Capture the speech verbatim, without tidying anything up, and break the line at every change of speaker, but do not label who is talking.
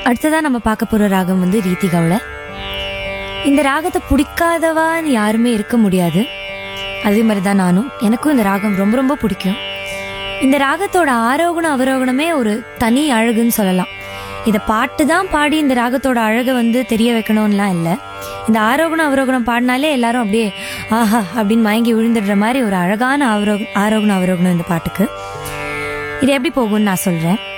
அடுத்ததான் நம்ம பார்க்க போற ராகம் வந்து ரீதி கவுள. இந்த ராகத்தை பிடிக்காதவான்னு யாருமே இருக்க முடியாது. அதே மாதிரி தான் நானும். எனக்கும் இந்த ராகம் ரொம்ப ரொம்ப பிடிக்கும். இந்த ராகத்தோட ஆரோகணம் அவரோகணமே ஒரு தனி அழகுன்னு சொல்லலாம். இதை பாட்டு தான் பாடி இந்த ராகத்தோட அழகை வந்து தெரிய வைக்கணும்லாம் இல்லை. இந்த ஆரோகணம் அவரோகணம் பாடினாலே எல்லாரும் அப்படியே ஆஹா அப்படின்னு மயங்கி விழுந்துடுற மாதிரி ஒரு அழகான ஆரோக ஆரோகணம் அவரோகணம் இந்த பாட்டுக்கு. இது எப்படி போகும்னு நான் சொல்றேன்.